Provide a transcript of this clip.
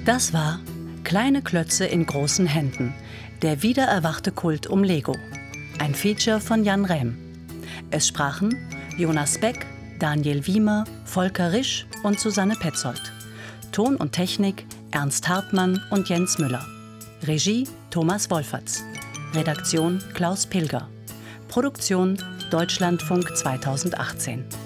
Das war Kleine Klötze in großen Händen. Der wiedererwachte Kult um Lego. Ein Feature von Jan Rähm. Es sprachen Jonas Beck, Daniel Wiemer, Volker Risch und Susanne Petzold. Ton und Technik Ernst Hartmann und Jens Müller. Regie Thomas Wolferts. Redaktion Klaus Pilger. Produktion Deutschlandfunk 2018.